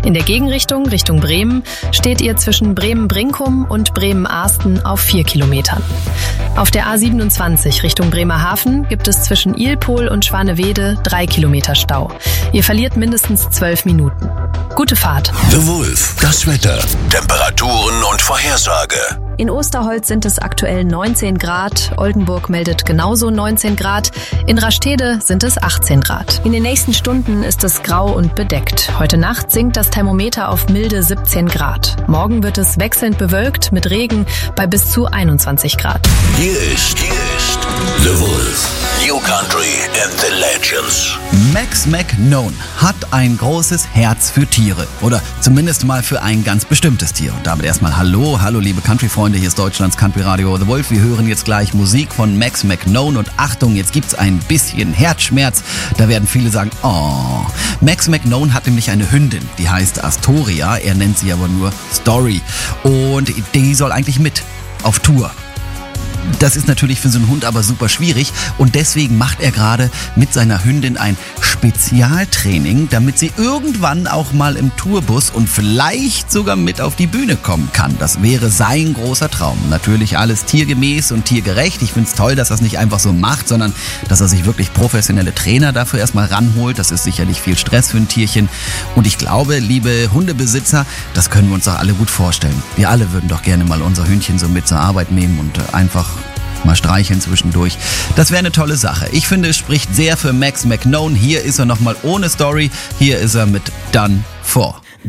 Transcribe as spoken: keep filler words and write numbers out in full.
In der Gegenrichtung, Richtung Bremen, steht ihr zwischen Bremen-Brinkum und Bremen-Ahsten auf vier Kilometern. Auf der A siebenundzwanzig Richtung Bremerhaven gibt es zwischen Ilpol und Schwanewede drei Kilometer Stau. Ihr verliert mindestens zwölf Minuten. Gute Fahrt. The Wolf, das Wetter, Temperaturen und Vorhersage. In Osterholz sind es aktuell neunzehn Grad, Oldenburg meldet genauso neunzehn Grad, in Rastede sind es achtzehn Grad. In den nächsten Stunden ist es grau und bedeckt. Heute Nacht sinkt das Thermometer auf milde siebzehn Grad. Morgen wird es wechselnd bewölkt mit Regen bei bis zu einundzwanzig Grad. Hier ist, hier ist The Wolf, New Country and the Legends. Max McKnone hat ein großes Herz für Tiere. Oder zumindest mal für ein ganz bestimmtes Tier. Und damit erstmal Hallo, hallo liebe Country-Freunde, hier ist Deutschlands Country-Radio The Wolf. Wir hören jetzt gleich Musik von Max McKnone und Achtung, jetzt gibt's ein bisschen Herzschmerz. Da werden viele sagen, oh. Max McKnone hat nämlich eine Hündin, die heißt Astoria. Er nennt sie aber nur Story. Und die soll eigentlich mit auf Tour. Das ist natürlich für so einen Hund aber super schwierig und deswegen macht er gerade mit seiner Hündin ein Spezialtraining, damit sie irgendwann auch mal im Tourbus und vielleicht sogar mit auf die Bühne kommen kann. Das wäre sein großer Traum. Natürlich alles tiergemäß und tiergerecht. Ich finde es toll, dass er es nicht einfach so macht, sondern dass er sich wirklich professionelle Trainer dafür erstmal ranholt. Das ist sicherlich viel Stress für ein Tierchen. Und ich glaube, liebe Hundebesitzer, das können wir uns doch alle gut vorstellen. Wir alle würden doch gerne mal unser Hündchen so mit zur Arbeit nehmen und einfach mal streicheln zwischendurch. Das wäre eine tolle Sache. Ich finde, es spricht sehr für Max McKnone. Hier ist er nochmal ohne Story. Hier ist er mit Done For.